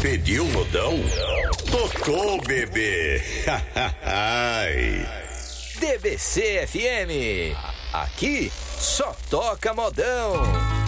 Pediu modão? Tocou, bebê. DBC FM. Aqui só toca modão.